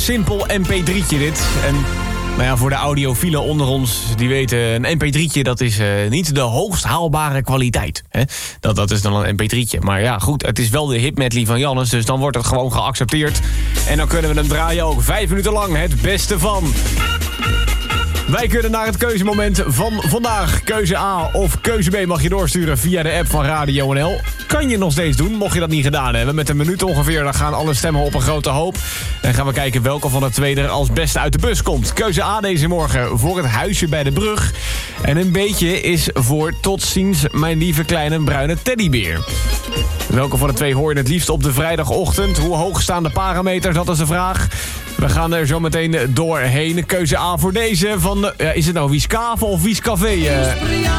Simpel mp3'tje dit. En nou ja, voor de audiofielen onder ons, die weten, een mp3'tje dat is niet de hoogst haalbare kwaliteit. Hè? Dat is dan een mp3'tje. Maar ja, goed, het is wel de hipmedley van Jannes, dus dan wordt het gewoon geaccepteerd. En dan kunnen we hem draaien ook 5 minuten lang, het beste van. Wij kunnen naar het keuzemoment van vandaag. Keuze A of keuze B mag je doorsturen via de app van Radio NL. Kan je nog steeds doen, mocht je dat niet gedaan hebben. Met een minuut ongeveer, dan gaan alle stemmen op een grote hoop. En gaan we kijken welke van de twee er als beste uit de bus komt. Keuze A deze morgen voor het huisje bij de brug. En een beetje is voor tot ziens mijn lieve kleine bruine teddybeer. Welke van de twee hoor je het liefst op de vrijdagochtend? Hoe hoog staan de parameters? Dat is de vraag. We gaan er zo meteen doorheen. Keuze A voor deze van... is het nou Wiescave of Wiescafé?